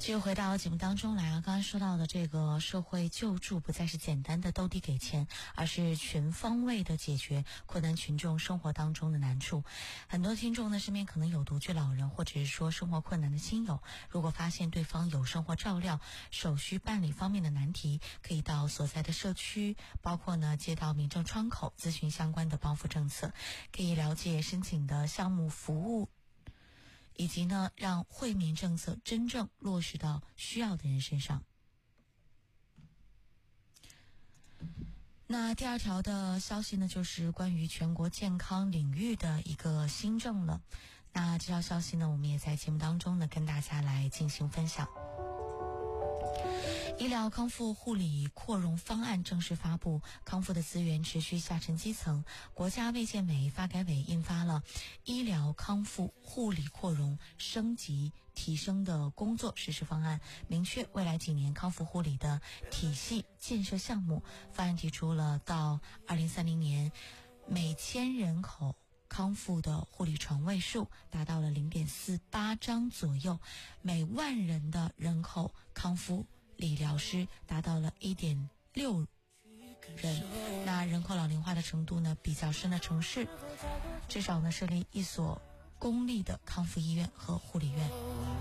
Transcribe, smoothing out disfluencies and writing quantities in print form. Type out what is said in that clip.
继续回到节目当中来啊，刚刚说到的这个社会救助不再是简单的兜底给钱，而是全方位的解决困难群众生活当中的难处。很多听众呢身边可能有独居老人，或者是说生活困难的亲友，如果发现对方有生活照料、手续办理方面的难题，可以到所在的社区，包括呢街道民政窗口咨询相关的帮扶政策，可以了解申请的项目服务，以及呢让惠民政策真正落实到需要的人身上。那第二条的消息呢，就是关于全国健康领域的一个新政了。那这条消息呢，我们也在节目当中呢跟大家来进行分享。医疗康复护理扩容方案正式发布，康复的资源持续下沉基层。国家卫健委、发改委印发了医疗康复护理扩容升级提升的工作实施方案，明确未来几年康复护理的体系建设项目。方案提出了到2030年每千人口康复的护理床位数达到了 0.48 张左右，每万人的人口康复理疗师达到了 1.6 人。那人口老龄化的程度呢比较深的城市，至少呢设立一所公立的康复医院和护理院。